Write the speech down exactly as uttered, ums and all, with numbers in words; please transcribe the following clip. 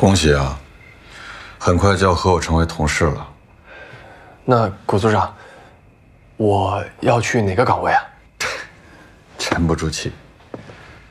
恭喜啊，很快就要和我成为同事了。 那谷组长，我要去哪个岗位啊？ 沉不住气。